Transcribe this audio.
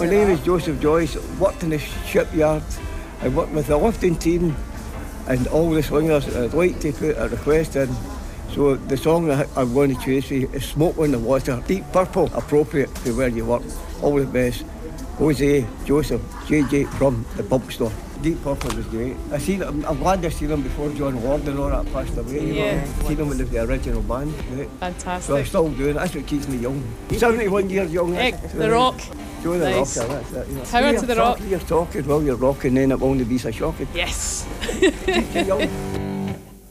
My name is Joseph Joyce. Worked in the shipyard. I worked with the lifting team and all the swingers. I'd like to put a request in. So the song I'm going to choose is Smoke on the Water. Deep Purple, appropriate to where you work. All the best. Jose, Joseph, JJ from the pump store. Deep Purple was great. I'm glad I've seen him before John Ward and all that passed away. Yeah. I've seen him with the original band. Right? Fantastic. So I'm still doing it. That's what keeps me young. 71 years young. The Rock. Joe the Nice. Rocker, that's it. You know. Power to the Rock. You're talking while you're rocking, then it won't be so shocking. Yes. Keep you young.